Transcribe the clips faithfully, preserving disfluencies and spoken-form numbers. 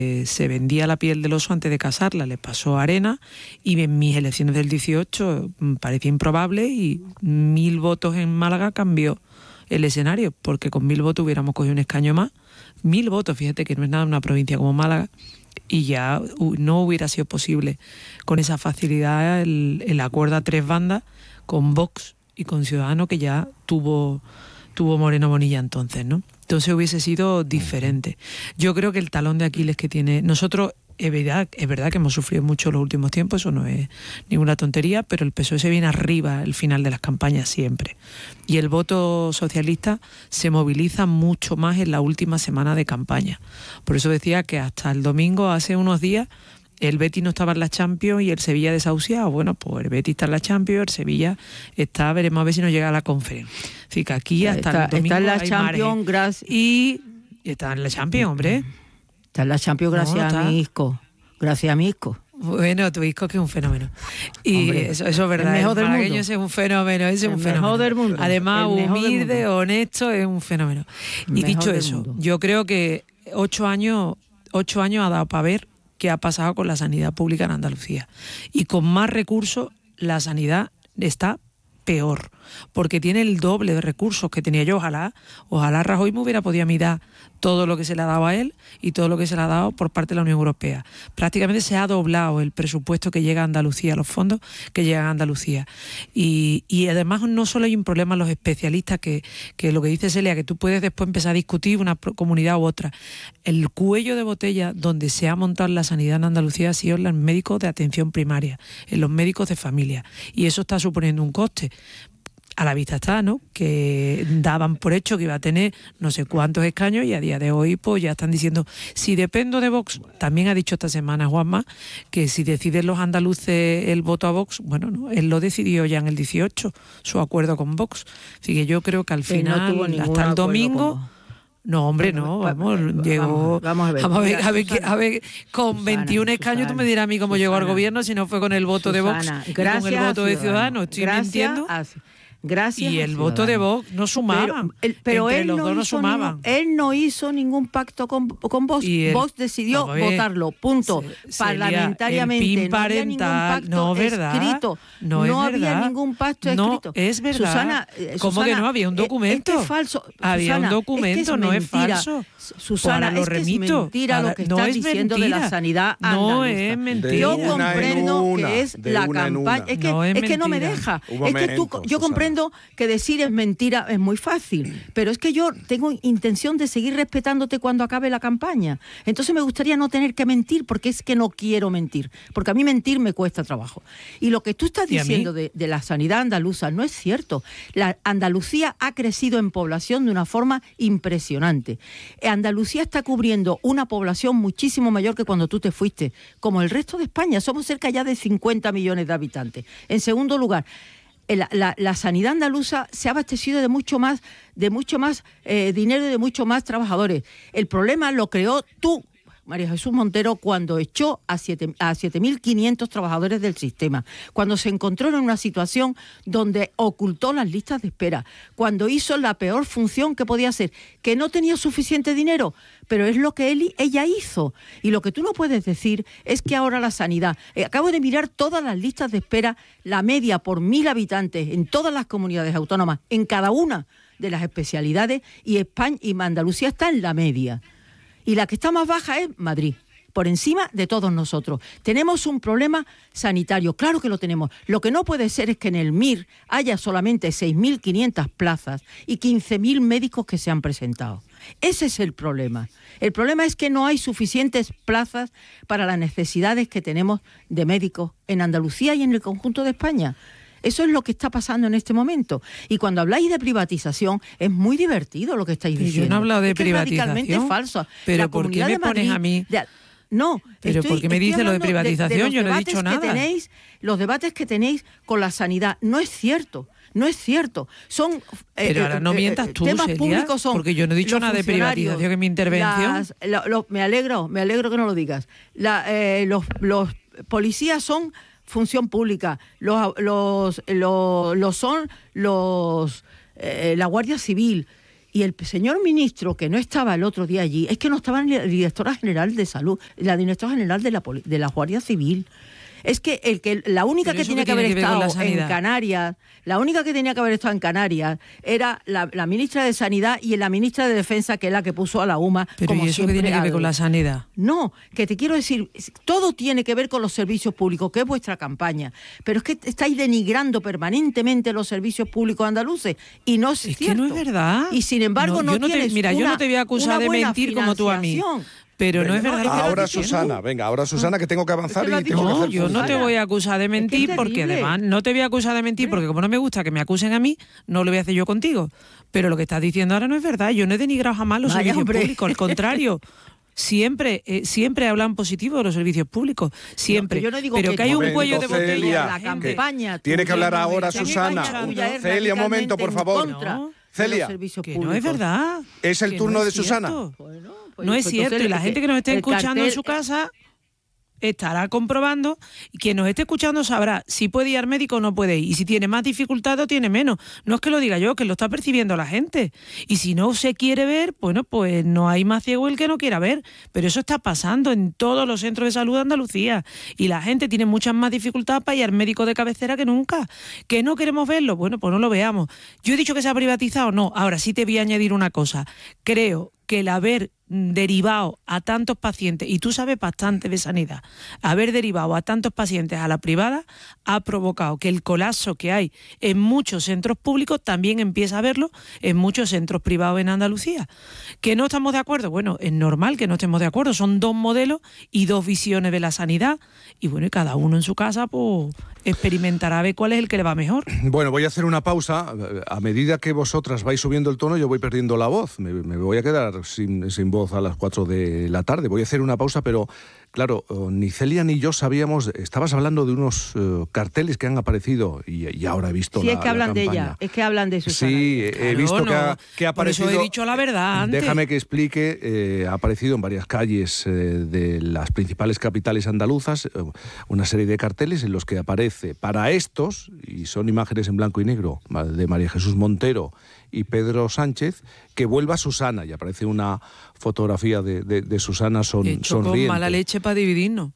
eh, se vendía la piel del oso antes de casarla, le pasó arena, y en mis elecciones del dieciocho parecía improbable y mil votos en Málaga cambió el escenario, porque con mil votos hubiéramos cogido un escaño más. Mil votos, fíjate que no es nada una provincia como Málaga, y ya no hubiera sido posible con esa facilidad el, el acuerdo a tres bandas con Vox y con Ciudadanos, que ya tuvo, tuvo Moreno Bonilla entonces, ¿no? Entonces hubiese sido diferente. Yo creo que el talón de Aquiles que tiene... Nosotros, es verdad, es verdad que hemos sufrido mucho en los últimos tiempos, eso no es ninguna tontería, pero el P S O E se viene arriba al final de las campañas siempre. Y el voto socialista se moviliza mucho más en la última semana de campaña. Por eso decía que hasta el domingo, hace unos días, el Betis no estaba en la Champions y el Sevilla desahuciado. Bueno, pues el Betis está en la Champions, el Sevilla está, veremos a ver si nos llega a la Conference. Así que aquí hasta está, el domingo está en la hay Champions, gracias. Y, y está en la Champions, hombre. Está en la Champions gracias no, no a mi Isco. Gracias a mi Isco. Bueno, tu Isco que es un fenómeno. Y hombre, eso, eso es verdad. El mejor el del mundo. Ese es un fenómeno, ese es un fenómeno. Mejor del mundo. Además, humilde, honesto, es un fenómeno. El y dicho eso, mundo. Yo creo que ocho años, ocho años ha dado para ver qué ha pasado con la sanidad pública en Andalucía. Y con más recursos, la sanidad está peor, porque tiene el doble de recursos que tenía yo. Ojalá, ojalá Rajoy me hubiera podido mirar todo lo que se le ha dado a él y todo lo que se le ha dado por parte de la Unión Europea. Prácticamente se ha doblado el presupuesto que llega a Andalucía, los fondos que llegan a Andalucía. Y, y además no solo hay un problema en los especialistas, que, que lo que dice Celia, que tú puedes después empezar a discutir una comunidad u otra. El cuello de botella donde se ha montado la sanidad en Andalucía ha sido en los médicos de atención primaria, en los médicos de familia. Y eso está suponiendo un coste. A la vista está, ¿no? Que daban por hecho que iba a tener no sé cuántos escaños y a día de hoy pues ya están diciendo, si dependo de Vox, también ha dicho esta semana Juanma, que si deciden los andaluces el voto a Vox, bueno, no, él lo decidió ya en el dieciocho, su acuerdo con Vox. Así que yo creo que al final, no hasta el domingo... No, hombre, no, vamos, vamos llegó... Vamos a ver, vamos a ver, mira, a ver, Susana, a ver con Susana, veintiún escaños Susana, tú me dirás a mí cómo Susana, llegó al gobierno si no fue con el voto Susana, de Vox y gracias con el voto de Ciudadanos. ¿Estoy gracias mintiendo? A, gracias y el voto de Vox no sumaba. Pero, el, pero Entre él, los no dos no hizo sumaban. Ningún, él no hizo ningún pacto con, con Vox. El, Vox decidió ver, votarlo, punto. Se, Parlamentariamente. No había ningún pacto no, ¿verdad? escrito. No, no es había verdad. ningún pacto no, escrito. Es verdad. Susana, ¿Cómo Susana, que no? Había un documento. Es que es falso. Había Susana, un documento, es que es no mentira. es falso. Susana, lo es que remito. es mentira Ahora, lo que no estás es diciendo mentira. de la sanidad andaluza. No es mentira. Yo una comprendo una, que es la campaña. Es que no, es es que no me mentira. deja. Un es que tú, momento, yo Susana. comprendo que decir es mentira es muy fácil, pero es que yo tengo intención de seguir respetándote cuando acabe la campaña. Entonces me gustaría no tener que mentir, porque es que no quiero mentir, porque a mí mentir me cuesta trabajo. Y lo que tú estás diciendo de, de la sanidad andaluza no es cierto. La Andalucía ha crecido en población de una forma impresionante. Andalucía está cubriendo una población muchísimo mayor que cuando tú te fuiste, como el resto de España. Somos cerca ya de cincuenta millones de habitantes. En segundo lugar, La, la, la sanidad andaluza se ha abastecido de mucho más, de mucho más eh, dinero y de mucho más trabajadores. El problema lo creó tú, María Jesús Montero, cuando echó a siete mil quinientos trabajadores del sistema, cuando se encontró en una situación donde ocultó las listas de espera, cuando hizo la peor función que podía hacer, que no tenía suficiente dinero, pero es lo que él, ella hizo. Y lo que tú no puedes decir es que ahora la sanidad... Eh, acabo de mirar todas las listas de espera, la media por mil habitantes en todas las comunidades autónomas, en cada una de las especialidades, y España y Andalucía está en la media. Y la que está más baja es Madrid, por encima de todos nosotros. Tenemos un problema sanitario, claro que lo tenemos. Lo que no puede ser es que en el M I R haya solamente seis mil quinientas plazas y quince mil médicos que se han presentado. Ese es el problema. El problema es que no hay suficientes plazas para las necesidades que tenemos de médicos en Andalucía y en el conjunto de España. Eso es lo que está pasando en este momento. Y cuando habláis de privatización, es muy divertido lo que estáis diciendo. Yo no he hablado de es que privatización. Es radicalmente falso. Pero la ¿por qué me Madrid, pones a mí...? De, no. Pero estoy, ¿por qué me dices lo de privatización? De, de Yo no he dicho nada. Tenéis, los debates que tenéis con la sanidad, no es cierto. No es cierto. Son Pero eh, ahora no mientas tú, temas Celia, públicos son porque yo no he dicho nada de privatización en mi intervención. Las, lo, lo, me alegro, me alegro que no lo digas. La, eh, los, los policías son función pública, los, los, los, los son los eh, la Guardia Civil, Y el señor ministro, que no estaba el otro día allí, es que no estaba ni la directora general de salud, la directora general de la, de la Guardia Civil. Es que, el que la única que tenía que haber estado en Canarias, la única que tenía que haber estado en Canarias era la, la ministra de Sanidad y la ministra de Defensa, que es la que puso a la UMA. Pero como ¿y eso qué tiene que ver con la sanidad? No, que te quiero decir, todo tiene que ver con los servicios públicos, que es vuestra campaña. Pero es que estáis denigrando permanentemente los servicios públicos andaluces y no es, es cierto. Que no es verdad. Y sin embargo no, no, no tienes te, Mira, una, yo no te voy a acusar de mentir como tú a mí. Pero venga, no es verdad. No, ahora Susana, venga, ahora Susana, que tengo que avanzar y tengo no, que hacer yo no te voy a acusar de mentir, es que es porque además no te voy a acusar de mentir, porque como no me gusta que me acusen a mí, no lo voy a hacer yo contigo. Pero lo que estás diciendo ahora no es verdad. Yo no he denigrado jamás los Vaya, servicios hombre. públicos, al contrario. Siempre, eh, siempre hablan positivo de los servicios públicos, siempre. No, yo no digo pero que, que hay un cuello de botella. La campaña. Tiene que hablar ahora Susana. Celia, un momento, por favor. No, Celia, que no es verdad. ¿Es el turno no es de Susana? Bueno, pues, no es pues cierto, y la gente que nos esté escuchando cartel, en su casa estará comprobando, y quien nos esté escuchando sabrá si puede ir al médico o no puede ir, y si tiene más dificultad o tiene menos. No es que lo diga yo, que lo está percibiendo la gente. Y si no se quiere ver, bueno, pues no hay más ciego el que no quiera ver. Pero eso está pasando en todos los centros de salud de Andalucía. Y la gente tiene muchas más dificultades para ir al médico de cabecera que nunca. ¿Que no queremos verlo? Bueno, pues no lo veamos. Yo he dicho que se ha privatizado, no. Ahora sí te voy a añadir una cosa. Creo que el haber derivado a tantos pacientes, y tú sabes bastante de sanidad, haber derivado a tantos pacientes a la privada ha provocado que el colapso que hay en muchos centros públicos también empieza a verlo en muchos centros privados en Andalucía. ¿Que no estamos de acuerdo? Bueno, es normal que no estemos de acuerdo, son dos modelos y dos visiones de la sanidad, y bueno, y cada uno en su casa pues experimentará a ver cuál es el que le va mejor. Bueno, voy a hacer una pausa. A medida que vosotras vais subiendo el tono, yo voy perdiendo la voz, me, me voy a quedar sin, sin voz a las cuatro de la tarde. Voy a hacer una pausa, pero claro, ni Celia ni yo sabíamos. Estabas hablando de unos uh, carteles que han aparecido y, y ahora he visto sí, la, es que hablan la de ella, es que hablan de Susana. Sí, claro, he visto no, que, ha, que ha aparecido. Por eso he dicho la verdad antes. Déjame que explique. Eh, ha aparecido en varias calles eh, de las principales capitales andaluzas eh, una serie de carteles en los que aparece para estos, y son imágenes en blanco y negro, de María Jesús Montero y Pedro Sánchez, que vuelva Susana, y aparece una fotografía de, de, de Susana son, hecho sonriente. Con mala leche para dividirnos.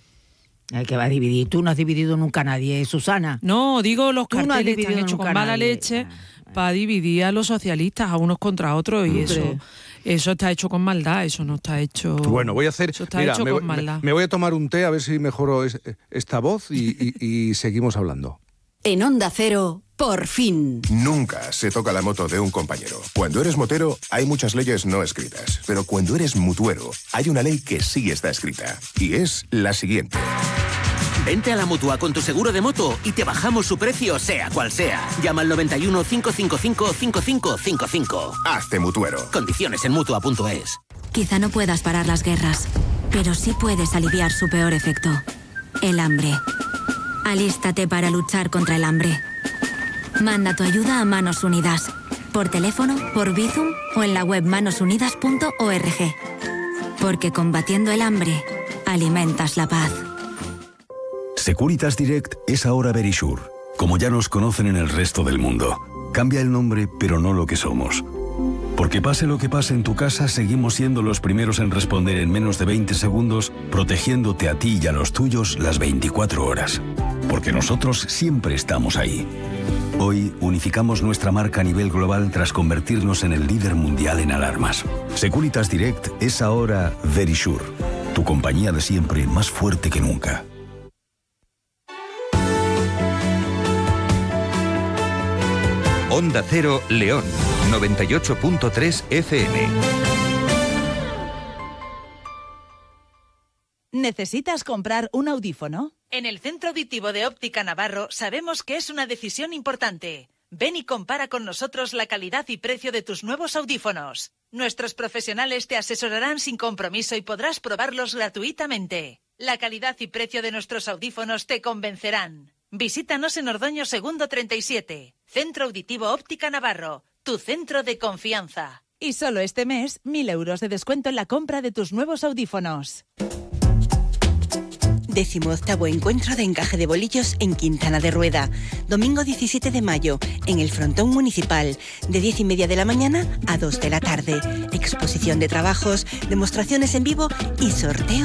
El que va a dividir, tú no has dividido nunca a nadie, Susana. No, digo los tú carteles no están hechos con mala nadie. leche para dividir a los socialistas a unos contra otros, y eso eso está hecho con maldad, eso no está hecho. Bueno, voy a hacer. Eso está mira, hecho me, con maldad. Me, me voy a tomar un té a ver si mejoro es, esta voz y, y, y seguimos hablando. En Onda Cero, por fin. Nunca se toca la moto de un compañero. Cuando eres motero, hay muchas leyes no escritas. Pero cuando eres mutuero, hay una ley que sí está escrita. Y es la siguiente. Vente a la Mutua con tu seguro de moto y te bajamos su precio, sea cual sea. Llama al noventa y uno, cinco cinco cinco, cinco cinco cinco cinco. Hazte mutuero. Condiciones en mutua punto es. Quizá no puedas parar las guerras, pero sí puedes aliviar su peor efecto, el hambre. Alístate para luchar contra el hambre. Manda tu ayuda a Manos Unidas, por teléfono, por Bizum o en la web manos unidas punto org. Porque combatiendo el hambre, alimentas la paz. Securitas Direct es ahora Verisure, como ya nos conocen en el resto del mundo. Cambia el nombre, pero no lo que somos. Porque pase lo que pase en tu casa, seguimos siendo los primeros en responder en menos de veinte segundos, protegiéndote a ti y a los tuyos las veinticuatro horas. Porque nosotros siempre estamos ahí. Hoy unificamos nuestra marca a nivel global tras convertirnos en el líder mundial en alarmas. Securitas Direct es ahora Verisure, tu compañía de siempre más fuerte que nunca. Onda Cero León, noventa y ocho punto tres F M. ¿Necesitas comprar un audífono? En el Centro Auditivo de Óptica Navarro sabemos que es una decisión importante. Ven y compara con nosotros la calidad y precio de tus nuevos audífonos. Nuestros profesionales te asesorarán sin compromiso y podrás probarlos gratuitamente. La calidad y precio de nuestros audífonos te convencerán. Visítanos en Ordoño Segundo treinta y siete. Centro Auditivo Óptica Navarro, tu centro de confianza. Y solo este mes, mil euros de descuento en la compra de tus nuevos audífonos. decimoctavo encuentro de encaje de bolillos en Quintana de Rueda. Domingo diecisiete de mayo, en el frontón municipal, de diez y media de la mañana a dos de la tarde. Exposición de trabajos, demostraciones en vivo y sorteo